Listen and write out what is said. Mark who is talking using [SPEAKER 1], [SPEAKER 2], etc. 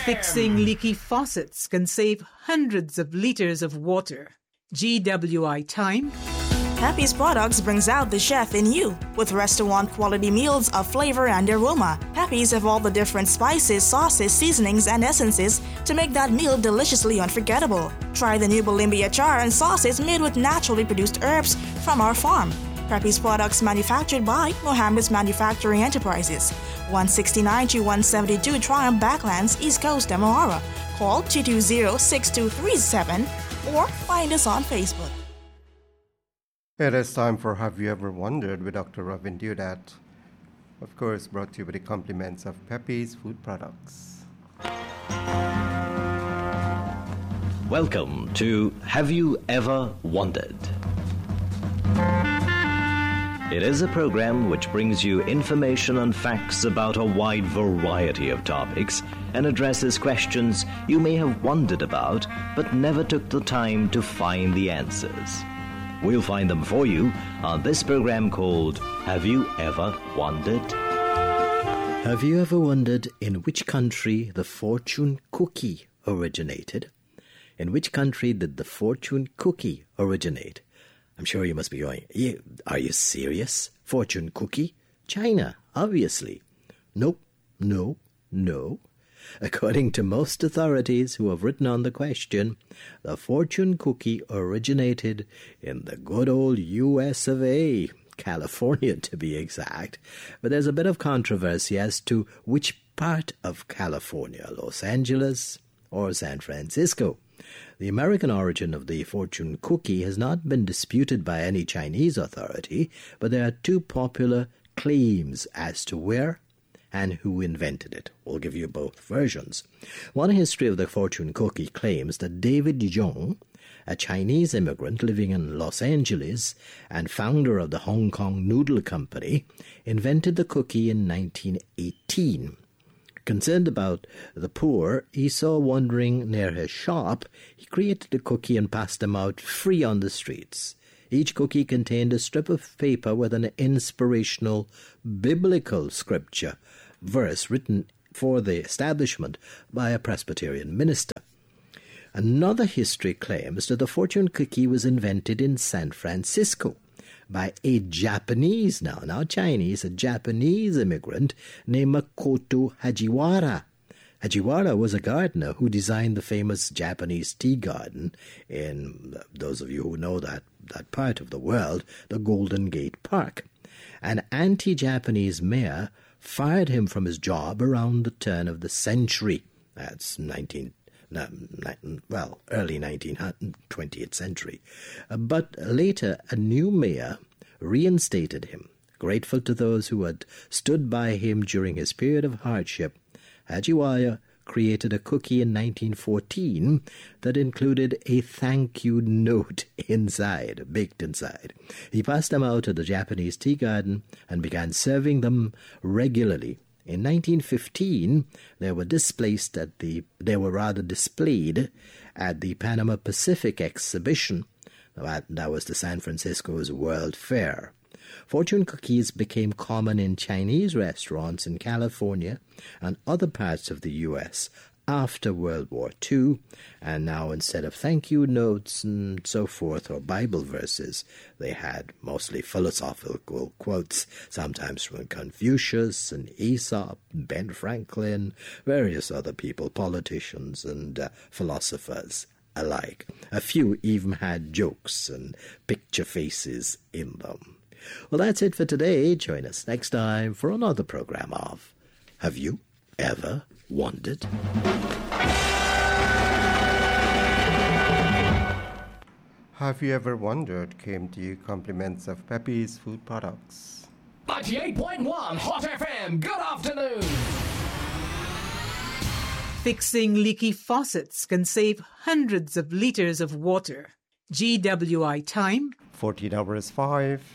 [SPEAKER 1] Fixing leaky faucets can save hundreds of liters of water. GWI Time.
[SPEAKER 2] Pepe's Products brings out the chef in you with restaurant-quality meals of flavor and aroma. Pepe's have all the different spices, sauces, seasonings, and essences to make that meal deliciously unforgettable. Try the new Bolimbia char and sauces made with naturally produced herbs from our farm. Pepe's Products manufactured by Mohammed's Manufacturing Enterprises. 169 to 172 Triumph Backlands, East Coast, Demerara. Call 220-6237 or find us on Facebook.
[SPEAKER 3] It is time for Have You Ever Wondered with Dr. Robin Dudat. Of course, brought to you with the compliments of Pepe's Food Products.
[SPEAKER 4] Welcome to Have You Ever Wondered? It is a program which brings you information and facts about a wide variety of topics and addresses questions you may have wondered about but never took the time to find the answers. We'll find them for you on this program called Have You Ever Wondered? Have you ever wondered in which country the fortune cookie originated? In which country did the fortune cookie originate? I'm sure you must be going, are you serious? Fortune cookie? China, obviously. Nope, no. According to most authorities who have written on the question, the fortune cookie originated in the good old US of A, California to be exact. But there's a bit of controversy as to which part of California, Los Angeles or San Francisco. The American origin of the fortune cookie has not been disputed by any Chinese authority, but there are two popular claims as to where and who invented it. We'll give you both versions. One history of the fortune cookie claims that David Yong, a Chinese immigrant living in Los Angeles and founder of the Hong Kong Noodle Company, invented the cookie in 1918. Concerned about the poor, he saw wandering near his shop. He created a cookie and passed them out free on the streets. Each cookie contained a strip of paper with an inspirational biblical scripture verse written for the establishment by a Presbyterian minister. Another history claims that the fortune cookie was invented in San Francisco by a Japanese, not Chinese, a Japanese immigrant named Makoto Hajiwara. Hajiwara was a gardener who designed the famous Japanese tea garden in, those of you who know that part of the world, the Golden Gate Park. An anti-Japanese mayor fired him from his job around the turn of the century. That's early 20th century. But later, a new mayor reinstated him. Grateful to those who had stood by him during his period of hardship, Hajiwara created a cookie in 1914 that included a thank you note baked inside. He passed them out at the Japanese tea garden and began serving them regularly. In 1915, they were displayed at the Panama Pacific Exhibition. That was the San Francisco's World Fair. Fortune cookies became common in Chinese restaurants in California and other parts of the U.S. after World War II, and now instead of thank you notes and so forth or Bible verses, they had mostly philosophical quotes, sometimes from Confucius and Aesop, Ben Franklin, various other people, politicians and philosophers alike. A few even had jokes and picture faces in them. Well, that's it for today. Join us next time for another program of Have You Ever Wondered?
[SPEAKER 3] Have You Ever Wondered came to you compliments of Pepe's Food Products.
[SPEAKER 5] 98.1 Hot FM, good afternoon.
[SPEAKER 1] Fixing leaky faucets can save hundreds of liters of water. GWI Time.
[SPEAKER 3] 14 hours 5.